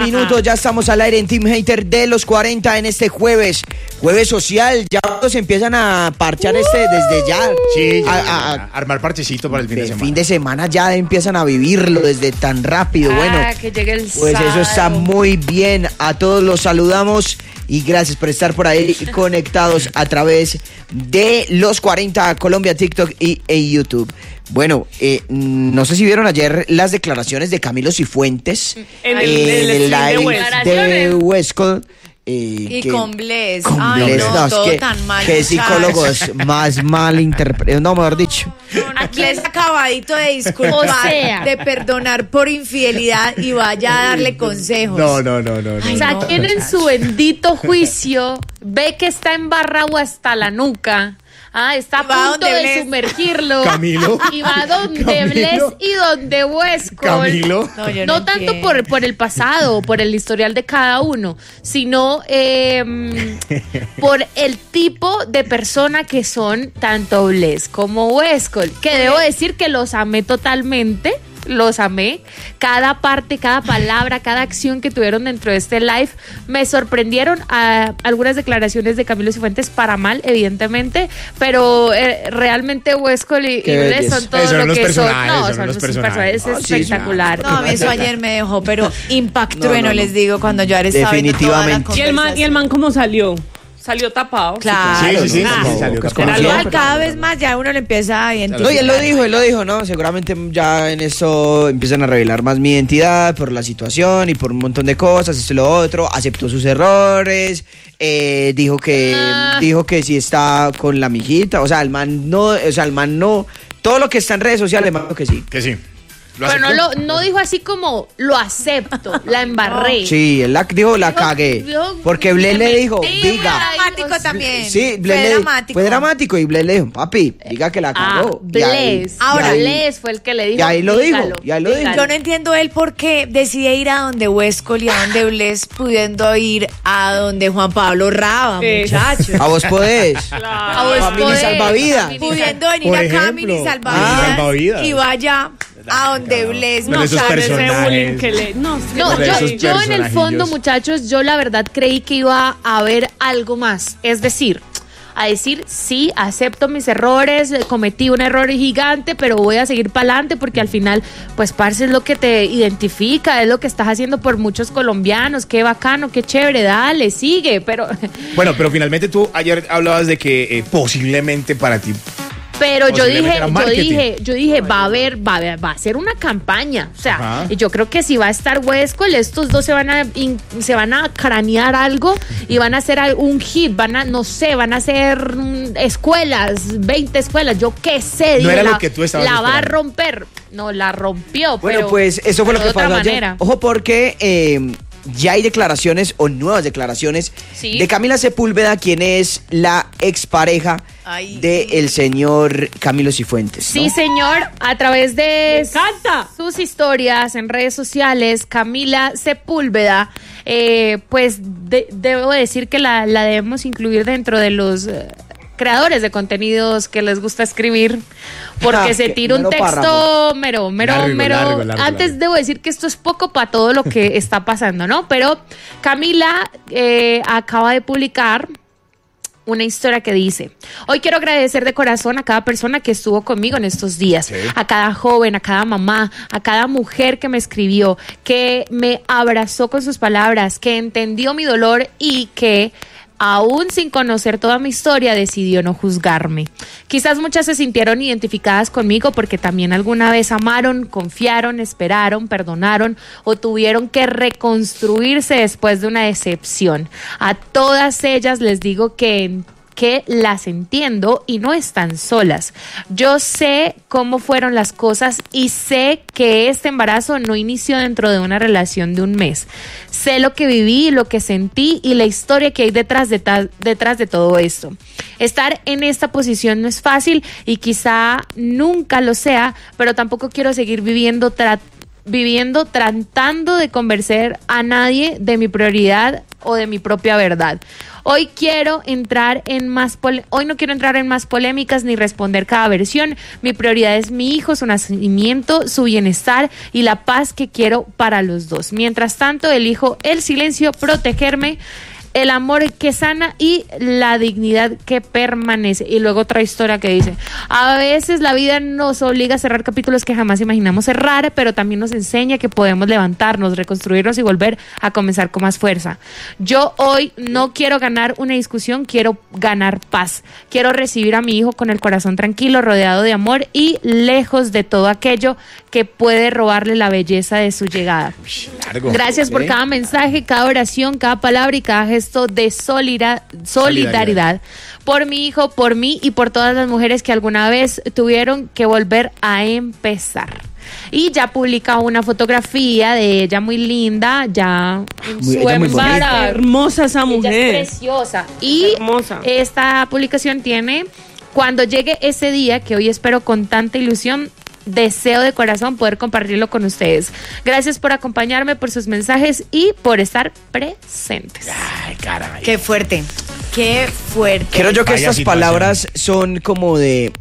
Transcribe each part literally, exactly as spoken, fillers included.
Minutos, ya estamos al aire en Team Hater de los cuarenta en este jueves, jueves social. Ya todos empiezan a parchar este desde ya. Sí, a, a, a, a armar parchecito para el fin de, de semana. fin de semana ya empiezan a vivirlo desde tan rápido. Ah, bueno, que llegue el pues sábado. eso está muy bien. A todos los saludamos y gracias por estar por ahí conectados a través de los cuarenta Colombia, TikTok y, e YouTube. Bueno, eh, no sé si vieron ayer las declaraciones de Camilo Cifuentes En el, eh, en el en el stream de live West. de Westcol. Eh, Y que- con Bless. con Ay, Bless, no, no, es todo que, tan mal. que muchacho. psicólogos más mal interpretados, no, mejor dicho. Bless acabadito de disculpar, O sea. de perdonar por infidelidad y vaya a darle consejos. No, no, no, no. no. O sea, no. quien en su bendito juicio ve que está embarrado hasta la nuca. Ah, está a Y va punto donde de Bless. sumergirlo. Camilo. Y va donde Camilo. Bless y donde Huesco. Camilo. No, yo No no tanto entiendo. por, por el pasado, por el historial de cada uno, sino eh, por el tipo de persona que son tanto Bless como Huesco. Que debo decir que los amé totalmente. Los amé, cada parte, cada palabra, cada acción que tuvieron dentro de este live me sorprendieron. A algunas declaraciones de Camilo Cifuentes para mal, evidentemente, pero eh, realmente Huesco y, y Qué Bless belleza. son todo Eh, son lo unos que son. personajes, No, son son unos unos personajes. personajes Ah, sí, espectacular. No, a mí eso ayer me dejó, pero impactrueno, No, no, no. les digo, cuando yo ahora estaba viendo toda la Definitivamente. ¿Y el man, y el man cómo salió? Salió tapado. Claro. Sí, sí, sí. no, sí, no, salió que es capaz. como Igual siempre. cada vez más ya uno le empieza a identificar. No, y él lo dijo, él lo dijo, ¿no? Seguramente ya en eso empiezan a revelar más mi identidad por la situación y por un montón de cosas, esto y lo otro. Aceptó sus errores, eh, dijo que Ah. dijo que si está con la mijita, o sea, el man no, o sea, el man no, todo lo que está en redes sociales, man, que sí. Que sí. ¿Lo Pero no, aceptó? lo, no dijo así como lo acepto, la embarré. Sí, él la, dijo, la Dijo- cagué. dijo- Porque Bless le dijo, Sí, diga. ay, dramático Dios. también. Sí, Bless fue le- dramático. fue dramático y Bless le dijo, papi, diga que la Ah, cagó. Y ahí- Bless. y Ahora, ahí- Bless fue el que le dijo. y ahí lo dijo, dígalo, y ahí lo dijo. dígalo. Yo no entiendo él por qué decide ir a donde Huescol y a donde Bless, pudiendo ir a donde Juan Pablo Raba, Eh. muchachos. A vos podés. A vos Family podés, salvavidas. family Pudiendo venir Por a ejemplo, Camini ah, Salvavidas, Salvavidas. y vaya a donde Bless. Con No, esos sabe ese personajes. bullying que le... No, es que No, de yo, esos yo en el fondo, personajillos. muchachos, yo la verdad creí que iba a haber algo más. Es decir, a decir, sí, acepto mis errores, eh, cometí un error gigante, pero voy a seguir para adelante porque al final, pues, parce, es lo que te identifica, es lo que estás haciendo por muchos colombianos. Qué bacano, qué chévere, dale, sigue, pero... Bueno, pero finalmente tú ayer hablabas de que eh, posiblemente para ti. Pero yo Posiblemente dije, era yo marketing. dije, yo dije, va a haber, va a haber, va a ser una campaña. O sea, Ajá. y yo creo que si va a estar Huescol, estos dos se van a in- se van a cranear algo y van a hacer al- un hit, van a, no sé, van a hacer mm, escuelas, veinte escuelas, yo qué sé. No digo, era lo la, que tú estabas La va a esperando. romper. No, la rompió. Bueno, pero- pues eso fue lo pero que de pasó otra ayer. manera. Ojo porque eh, ya hay declaraciones o nuevas declaraciones Sí. de Camila Sepúlveda, quien es la expareja Ay. del señor Camilo Cifuentes. ¿no? Sí, señor, a través de encanta. sus historias en redes sociales, Camila Sepúlveda, eh, pues de- debo decir que la, la debemos incluir dentro de los eh, creadores de contenidos que les gusta escribir, porque Ah, se qué tira un mero texto párrafo. mero, mero, Largo, mero. largo, largo, Antes largo. debo decir que esto es poco para todo lo que está pasando, ¿no? Pero Camila eh, acaba de publicar una historia que dice: hoy quiero agradecer de corazón a cada persona que estuvo conmigo en estos días, Sí. a cada joven, a cada mamá, a cada mujer que me escribió, que me abrazó con sus palabras, que entendió mi dolor y que aún sin conocer toda mi historia decidió no juzgarme. Quizás muchas se sintieron identificadas conmigo porque también alguna vez amaron, confiaron, esperaron, perdonaron o tuvieron que reconstruirse después de una decepción. A todas ellas les digo que que las entiendo y no están solas. Yo sé cómo fueron las cosas y sé que este embarazo no inició dentro de una relación de un mes. Sé lo que viví, lo que sentí y la historia que hay detrás de, ta- detrás de todo esto. Estar en esta posición no es fácil y quizá nunca lo sea, pero tampoco quiero seguir viviendo tratando viviendo tratando de convencer a nadie de mi prioridad o de mi propia verdad. Hoy quiero entrar en más pole- hoy no quiero entrar en más polémicas ni responder cada versión. Mi prioridad es mi hijo, su nacimiento, su bienestar y la paz que quiero para los dos. Mientras tanto, elijo el silencio, protegerme, el amor que sana y la dignidad que permanece. Y luego otra historia que dice: a veces la vida nos obliga a cerrar capítulos que jamás imaginamos cerrar, pero también nos enseña que podemos levantarnos, reconstruirnos y volver a comenzar con más fuerza. Yo hoy no quiero ganar una discusión, quiero ganar paz. Quiero recibir a mi hijo con el corazón tranquilo, rodeado de amor y lejos de todo aquello que puede robarle la belleza de su llegada. Largo. Gracias por ¿Eh? cada mensaje, cada oración, cada palabra y cada gesto de solida- solidaridad, solidaridad por mi hijo, por mí y por todas las mujeres que alguna vez tuvieron que volver a empezar. Y ya publica una fotografía de ella muy linda, ya en Muy- su ella muy bonita. embarazo. Hermosa esa Ella mujer. es preciosa. Y Hermosa. esta publicación tiene: cuando llegue ese día, que hoy espero con tanta ilusión, deseo de corazón poder compartirlo con ustedes. Gracias por acompañarme, por sus mensajes y por estar presentes. Ay, caray. Qué fuerte, qué fuerte. Creo yo que Vaya estas situación. palabras son como de...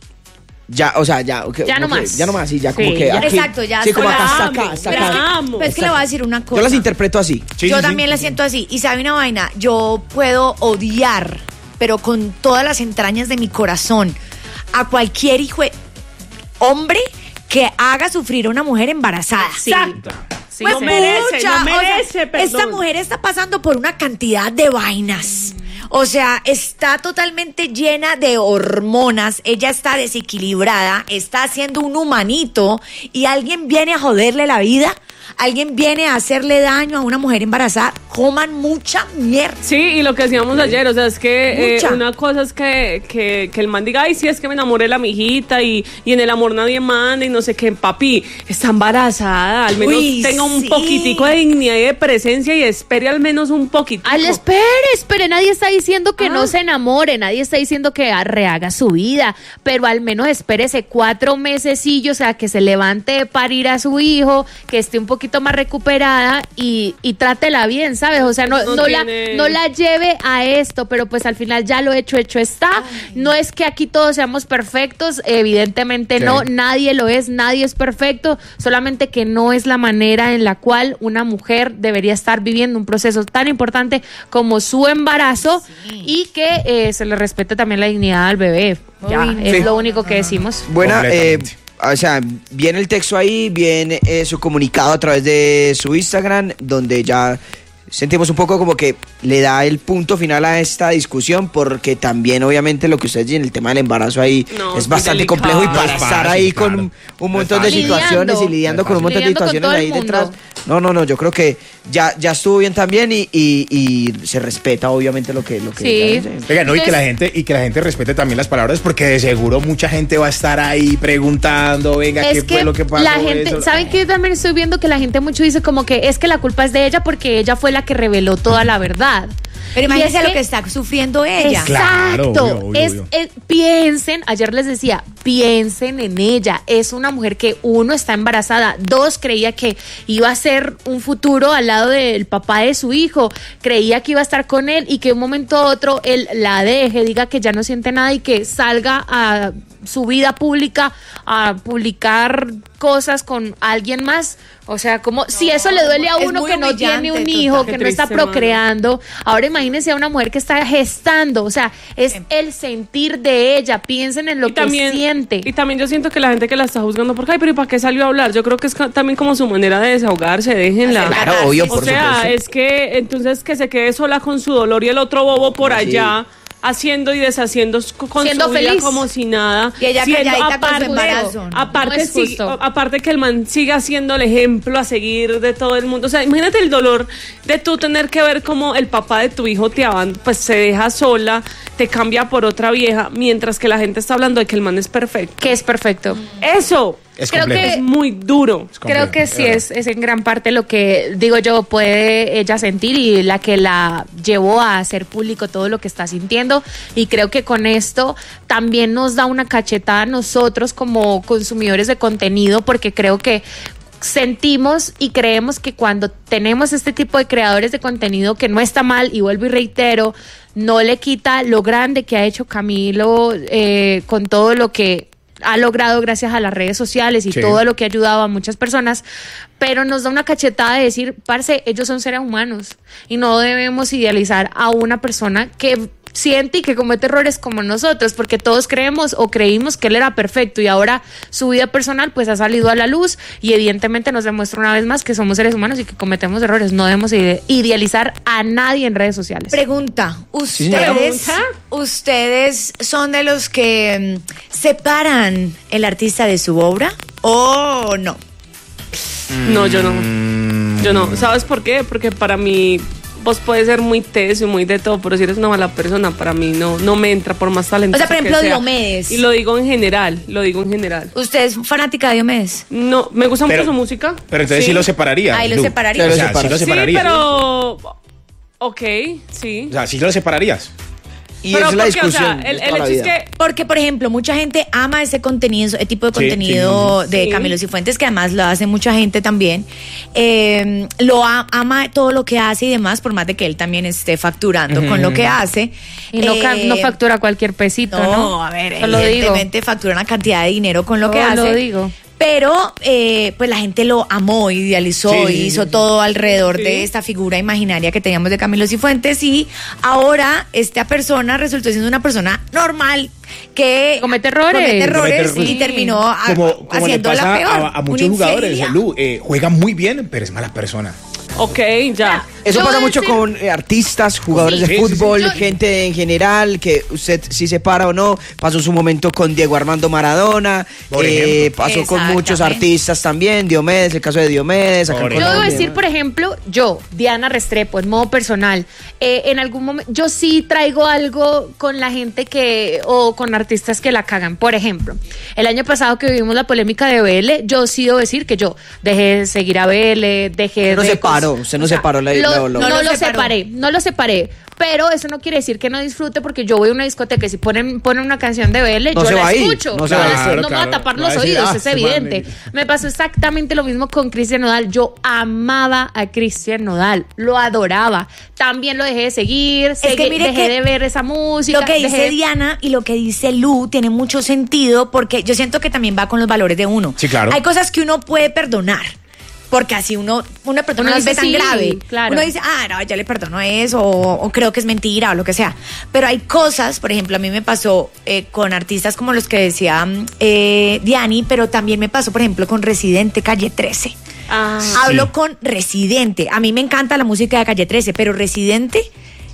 Ya, o sea, ya. que- Ya no como que- más. Ya no más, sí, ya como Sí, que ya. aquí. Exacto, ya Sí, como sola acá, amo, saca, pero Pero es saca. que, amo. pero es que le voy a decir una cosa. Yo las interpreto así. Sí, yo sí, también sí. la siento así. Y sabe una vaina, yo puedo odiar, pero con todas las entrañas de mi corazón, a cualquier hijo de hombre que haga sufrir a una mujer embarazada. Sí. Exacto. Sí, Pues sí. merece, mucha, no merece, o sea, perdón. esta mujer está pasando por una cantidad de vainas. O sea, está totalmente llena de hormonas, ella está desequilibrada, está haciendo un humanito y alguien viene a joderle la vida, alguien viene a hacerle daño a una mujer embarazada. Coman mucha mierda. Sí, y lo que decíamos ayer, o sea, es que eh, Mucha. una cosa es que, que, que el man diga, ay, sí, es que me enamoré de la mijita y, y en el amor nadie manda y no sé qué, papi, está embarazada, al menos Uy, tenga un sí. poquitico de dignidad y de presencia y espere al menos un poquitico. Al espere, espere, nadie está diciendo que Ah. no se enamore, nadie está diciendo que rehaga su vida, pero al menos espérese cuatro mesecillos, o sea, que se levante de parir a su hijo, que esté un poquito más recuperada y, y trátela bien, ¿sabes? O sea, no, No no, la, tiene- no la lleve a esto, pero pues al final ya lo hecho, hecho está. No es que aquí todos seamos perfectos, evidentemente Sí. no, nadie lo es, nadie es perfecto, solamente que no es la manera en la cual una mujer debería estar viviendo un proceso tan importante como su embarazo y que eh, se le respete también la dignidad al bebé. Ya, Uy, es sí. lo único que decimos. Buena, eh, Completamente. o sea, viene el texto ahí, viene eh, su comunicado a través de su Instagram, donde ya sentimos un poco como que le da el punto final a esta discusión, porque también obviamente lo que ustedes dicen, el tema del embarazo ahí No, es es bastante delicado. complejo y No para es estar fácil, ahí claro. con un, un No es montón de fácil. situaciones y Lidiando. lidiando No con es un montón de Lidiando con situaciones todo el ahí mundo. detrás. No, no, no, yo creo que ya, ya estuvo bien también y, y, y se respeta obviamente lo que, lo que Sí. ella dice. Oiga, no, y que Entonces- la gente, y que la gente respete también las palabras, porque de seguro mucha gente va a estar ahí preguntando, venga, Es qué fue que lo que pasó. la gente, eso? ¿saben qué? También estoy viendo que la gente mucho dice como que es que la culpa es de ella porque ella fue la que reveló toda la verdad. Pero Y imagínense es lo que- que está sufriendo ella. Claro, Exacto. obvio, obvio, es, obvio. es- piensen, ayer les decía, piensen en ella. Es una mujer que uno está embarazada, dos creía que iba a ser un futuro al lado del papá de su hijo, creía que iba a estar con él y que de un momento a otro él la deje, diga que ya no siente nada y que salga a su vida pública a publicar cosas con alguien más. O sea, como si eso le duele a es uno muy que no humillante, tiene un total. hijo, Qué que no está triste, mano. procreando. Ahora imagínense a una mujer que está gestando, o sea, es el sentir de ella, piensen en lo y que también, siente. Y también yo siento que la gente que la está juzgando, porque, ay, pero ¿y para qué salió a hablar? Yo creo que es ca- también como su manera de desahogarse, déjenla. Claro, obvio, O por sea, supuesto. es que entonces que se quede sola con su dolor y el otro bobo por Sí. allá haciendo y deshaciendo s- con Siendo su vida feliz. como si nada. Y ella Siendo- calladita con su aparte, embarazo. aparte, No es sí- justo. aparte que el man siga siendo el ejemplo a seguir de todo el mundo. O sea, imagínate el dolor de tú tener que ver cómo el papá de tu hijo te aban, pues se deja sola, te cambia por otra vieja, mientras que la gente está hablando de que el man es perfecto. Que es perfecto. Eso Es creo complejo. que- es muy duro. Es complejo, Creo que sí verdad. es, es en gran parte lo que, digo yo, puede ella sentir y la que la llevó a hacer público todo lo que está sintiendo. Y creo que con esto también nos da una cachetada a nosotros como consumidores de contenido, porque creo que sentimos y creemos que cuando tenemos este tipo de creadores de contenido, que no está mal, y vuelvo y reitero, no le quita lo grande que ha hecho Camilo eh, con todo lo que ha logrado gracias a las redes sociales y sí. todo lo que ha ayudado a muchas personas, pero nos da una cachetada de decir, parce, ellos son seres humanos y no debemos idealizar a una persona que siente y que comete errores como nosotros, porque todos creemos o creímos que él era perfecto y ahora su vida personal pues ha salido a la luz y evidentemente nos demuestra una vez más que somos seres humanos y que cometemos errores. No debemos ide- idealizar a nadie en redes sociales. Pregunta, ¿ustedes, ¿Sí? ¿ustedes son de los que mm, separan el artista de su obra o no? No, yo no. Yo no. ¿Sabes por qué? Porque para mí vos puedes ser muy teso y muy de todo, pero si eres una mala persona, para mí no, no me entra por más talento. O sea, por ejemplo, que sea. Diomedes. Y lo digo en general, lo digo en general. ¿Usted es fanática de Diomedes? No, me gusta Pero- mucho su música. Pero entonces sí, lo separaría. Ahí lo Lu. separaría. O sea, Lo sí lo Sí, separaría. pero... Ok, sí. O sea, sí lo separarías. Y Pero esa es la porque, o discusión. sea, el, de el toda la hecho es vida. que... Porque, por ejemplo, mucha gente ama ese contenido, ese tipo de Sí, contenido sí, de sí. Camilo Cifuentes, que además lo hace mucha gente también. Eh, lo a- ama todo lo que hace y demás, por más de que él también esté facturando con lo que hace. Y no, ca- Eh, no factura cualquier pesito, ¿no? No, a ver, Yo lo digo. evidentemente factura una cantidad de dinero con lo que Yo hace. lo digo. Pero, eh, pues la gente lo amó, idealizó Sí, y sí, hizo sí. todo alrededor Sí. de esta figura imaginaria que teníamos de Camilo Cifuentes. Y ahora esta persona resultó siendo una persona normal que Comete errores. comete errores Comete errores. y terminó a- Como, como le haciéndola pasa peor. a, a muchos Una jugadores. infidelidad. Lu, eh, juega muy bien, pero es mala persona. Ok, ya. Eso Yo pasa voy a mucho decir- con eh, artistas, jugadores Sí, de sí, sí, fútbol, sí. Yo- gente en general, que usted si se para o no. Pasó su momento con Diego Armando Maradona, Por eh, ejemplo. pasó con muchos Exactamente. artistas también, Diomedes, el caso de Diomedes. acá en Por Yo Colombia. debo decir, por ejemplo, yo, Diana Restrepo, en modo personal, eh, en algún momento, yo sí traigo algo con la gente que, o con artistas que la cagan. Por ejemplo, el año pasado que vivimos la polémica de B L, yo sí debo decir que yo dejé de seguir a B L, dejé No de... se paró, usted no o sea, separó la- lo- la- No, lo- No lo, lo separó. separé, no lo separé. Pero eso no quiere decir que no disfrute, porque yo voy a una discoteca y si ponen, ponen una canción de B L, No yo se va la a ir, escucho. no se No, va a ir. no Claro, me voy a claro. tapar No va los a decir, oídos, ah, es se van a evidente. ir. Me pasó exactamente lo mismo con Cristian Nodal. Yo amaba a Cristian Nodal, lo adoraba. También lo dejé de seguir, que segui- mire dejé que de ver esa música. Lo que dice dejé- Diana y lo que dice Lu tiene mucho sentido porque yo siento que también va con los valores de uno. Sí, claro. Hay cosas que uno puede perdonar. Porque así uno, una persona Uno no es dice, tan sí, grave. claro. Uno dice, ah, no, ya le perdono eso, o, o creo que es mentira, o lo que sea. Pero hay cosas, por ejemplo, a mí me pasó eh, con artistas como los que decía eh, Diani, pero también me pasó, por ejemplo, con Residente, Calle trece. Ah, Hablo con Residente. A mí me encanta la música de Calle trece, pero Residente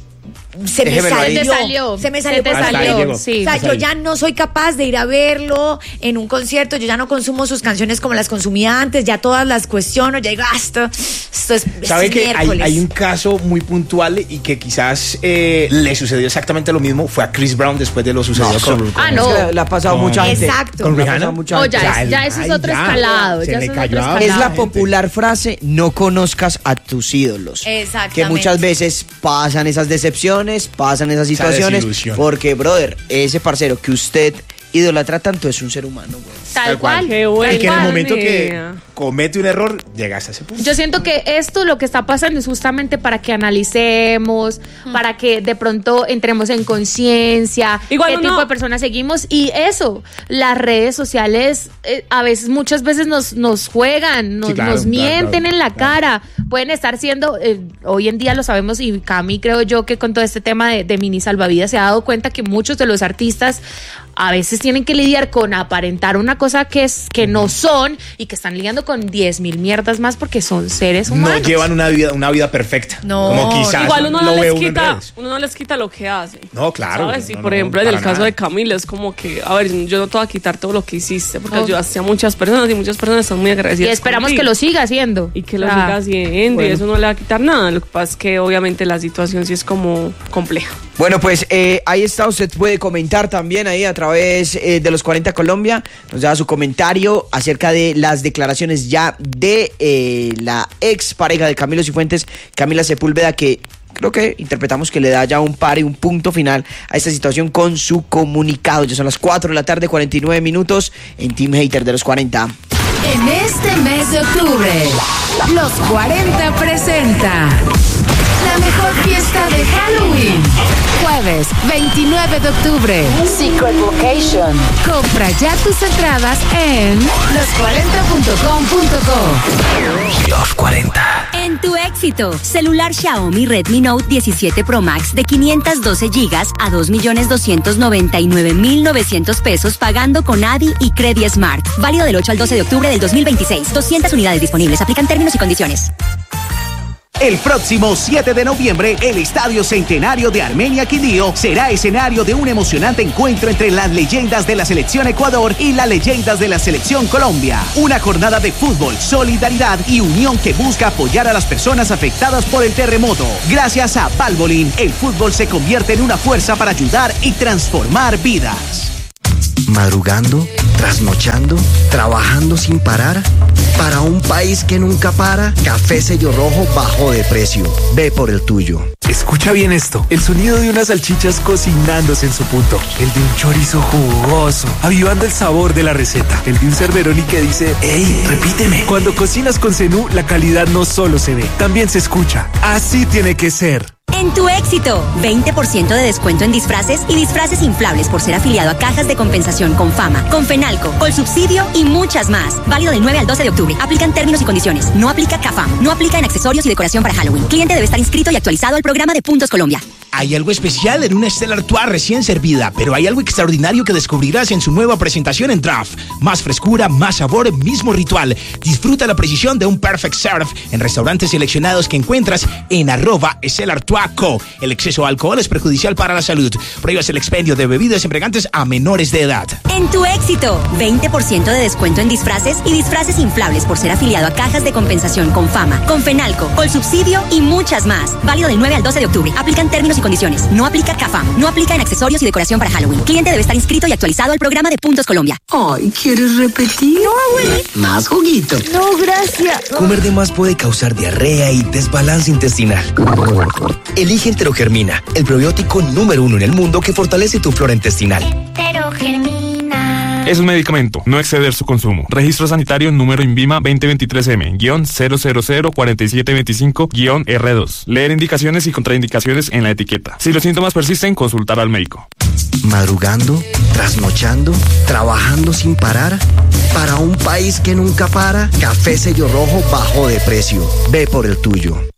se me Déjemelo ahí. salió. Se te salió, Se me se salió. te por Hasta ahí salió, llegó. sí. O sea, Hasta yo ahí. ya no soy capaz de ir a verlo en un concierto, yo ya no consumo sus canciones como las consumía antes, ya todas las cuestiono, ya digo, ah, esto, esto es, ¿Sabe es que hay, miércoles. hay un caso muy puntual y que quizás eh, le sucedió exactamente lo mismo? Fue a Chris Brown después de lo sucedido No, con, con- con- Ah, no. Le, le ha pasado Con- mucha gente. Exacto. con Le ha Rihanna. pasado mucha No, gente. ya, O sea, es, ya eso es ay, otro ya. escalado. Se ya le eso es cayó otro a- Es escalado. la popular frase, no conozcas a tus ídolos. Exactamente. Que muchas veces pasan esas decepciones, pasan esas situaciones, desilusión. porque, brother, ese parcero que usted idolatra tanto es un ser humano, güey. Tal, Tal cual. cual. Qué bueno. Y que en el Tal momento que idea. comete un error, llegas a ese punto. Yo siento que esto lo que está pasando es justamente para que analicemos, para que de pronto entremos en conciencia, Igual qué uno- tipo de personas seguimos y eso, las redes sociales eh, a veces, muchas veces nos, nos juegan, nos, Sí, claro, nos claro, mienten claro, en la claro. cara, pueden estar siendo, eh, hoy en día lo sabemos y Cami creo yo que con todo este tema de, de mini salvavidas se ha dado cuenta que muchos de los artistas a veces tienen que lidiar con aparentar una cosa que es que no son y que están lidiando con diez mil mierdas más porque son seres humanos. No llevan una vida, una vida perfecta. No. Como quizás Igual uno lo no, ve les uno en quita, redes. uno no les quita lo que hacen. No, claro. ¿Sabes? Y no, por no, ejemplo, en el para caso nada. de Camila es como que, a ver, yo no te voy a quitar todo lo que hiciste porque Oh. ayudaste a muchas personas y muchas personas están muy Y agradecidas. esperamos contigo. que lo siga haciendo. Y que lo O sea, siga haciendo bueno. y eso no le va a quitar nada. Lo que pasa es que obviamente la situación sí es como compleja. Bueno, pues eh, ahí está, usted puede comentar también ahí a través eh, de los cuarenta Colombia, nos da su comentario acerca de las declaraciones ya de eh, la ex pareja de Camilo Cifuentes, Camila Sepúlveda, que creo que interpretamos que le da ya un par y un punto final a esta situación con su comunicado. Ya son las cuatro de la tarde, cuarenta y nueve minutos en Team Hater de los cuarenta. En este mes de octubre, Los cuarenta presenta la mejor fiesta de Halloween. Jueves veintinueve de octubre, Secret Location. Compra ya tus entradas en los cuarenta punto com punto co. Los cuarenta. En tu éxito, celular Xiaomi Redmi Note diecisiete Pro Max de quinientos doce gigas a dos millones doscientos noventa y nueve mil novecientos pesos pagando con Adi y Credit Smart. Válido del ocho al doce de octubre del dos mil veintiséis. doscientas unidades disponibles. Aplican términos y condiciones. El próximo siete de noviembre, el Estadio Centenario de Armenia Quindío será escenario de un emocionante encuentro entre las leyendas de la Selección Ecuador y las leyendas de la Selección Colombia. Una jornada de fútbol, solidaridad y unión que busca apoyar a las personas afectadas por el terremoto. Gracias a Valvoline, el fútbol se convierte en una fuerza para ayudar y transformar vidas. Madrugando, trasnochando, trabajando sin parar. Para un país que nunca para, Café Sello Rojo bajó de precio. Ve por el tuyo. Escucha bien esto, el sonido de unas salchichas cocinándose en su punto, el de un chorizo jugoso, avivando el sabor de la receta, el de un cerveroni que dice, ¡ey, repíteme! Cuando cocinas con Zenú, la calidad no solo se ve, también se escucha. Así tiene que ser. En tu éxito, veinte por ciento de descuento en disfraces y disfraces inflables por ser afiliado a cajas de compensación con Fama, con Fenalco, Colsubsidio y muchas más. Válido del nueve al doce de octubre. Aplican términos y condiciones. No aplica CAFAM. No aplica en accesorios y decoración para Halloween. Cliente debe estar inscrito y actualizado al programa de Puntos Colombia. Hay algo especial en una Stella Artois recién servida, pero hay algo extraordinario que descubrirás en su nueva presentación en Draft. Más frescura, más sabor, mismo ritual. Disfruta la precisión de un Perfect Serve en restaurantes seleccionados que encuentras en arroba Stella Artois Co. El exceso de alcohol es perjudicial para la salud. Prohíbas el expendio de bebidas embriagantes a menores de edad. En tu éxito, veinte por ciento de descuento en disfraces y disfraces inflables por ser afiliado a cajas de compensación con Fama, con Fenalco, Colsubsidio y muchas más. Válido del nueve al doce de octubre. Aplican términos y condiciones. No aplica CAFAM. No aplica en accesorios y decoración para Halloween. Cliente debe estar inscrito y actualizado al programa de Puntos Colombia. Ay, ¿quieres repetir? No, abuelita. Más juguito. No, gracias. Comer de más puede causar diarrea y desbalance intestinal. Elige Enterogermina, el probiótico número uno en el mundo que fortalece tu flora intestinal. Enterogermina. Es un medicamento, no exceder su consumo. Registro sanitario número INVIMA veinte veintitrés M cero cero cero cuatro siete dos cinco R dos. Leer indicaciones y contraindicaciones en la etiqueta. Si los síntomas persisten, consultar al médico. Madrugando, trasnochando, trabajando sin parar. Para un país que nunca para, Café Sello Rojo bajó de precio. Ve por el tuyo.